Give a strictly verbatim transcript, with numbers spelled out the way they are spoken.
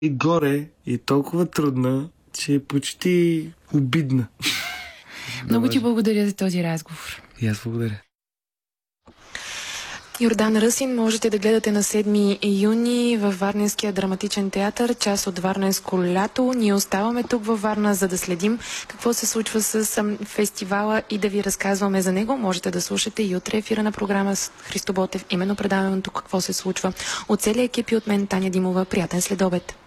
и горе и толкова трудна, че е почти обидна. Много ти благодаря за този разговор. И аз благодаря. Йордан Ръсин можете да гледате на седми юни във Варненския драматичен театър, част от Варненско лято. Ние оставаме тук във Варна, за да следим какво се случва с фестивала и да ви разказваме за него. Можете да слушате и утре ефира на програма с Христо Ботев, именно предаването какво се случва. От целия екип и от мен, Таня Димова, приятен следобед.